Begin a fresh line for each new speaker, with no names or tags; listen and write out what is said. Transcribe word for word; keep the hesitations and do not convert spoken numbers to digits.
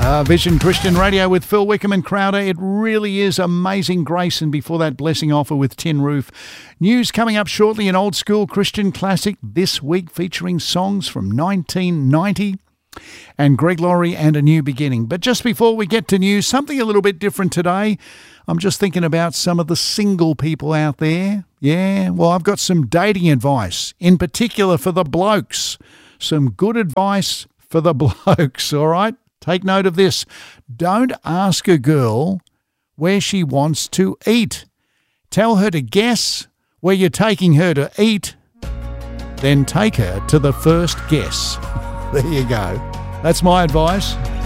Uh, Vision Christian Radio with Phil Wickham and Crowder. It really is Amazing Grace, and before that, Blessing Offer with Tin Roof. News coming up shortly, an old school Christian classic this week featuring songs from nineteen ninety and Greg Laurie and A New Beginning. But just before we get to news, something a little bit different today. I'm just thinking about some of the single people out there. Yeah, well, I've got some dating advice, in particular for the blokes. Some good advice for the blokes, all right? Take note of this. Don't ask a girl where she wants to eat. Tell her to guess where you're taking her to eat, then take her to the first guess. There you go. That's my advice.